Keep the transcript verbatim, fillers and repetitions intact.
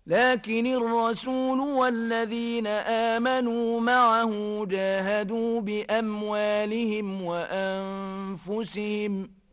لكن الرسول والذين آمنوا معه جاهدوا بأموالهم وأنفسهم